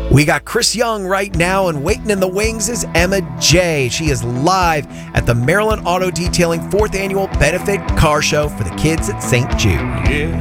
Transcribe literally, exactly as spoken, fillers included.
We got Chris Young right now, and waiting in the wings is Emma J. She is live at the Maryland Auto Detailing fourth Annual Benefit Car Show for the kids at Saint Jude. Yeah.